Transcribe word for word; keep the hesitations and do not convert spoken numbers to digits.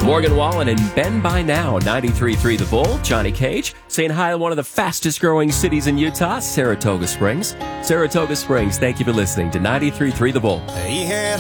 Morgan Wallen and Ben by now, ninety-three point three The Bull. Johnny Cage saying hi to one of the fastest growing cities in Utah, Saratoga Springs. Saratoga Springs, thank you for listening to ninety-three point three The Bull. He had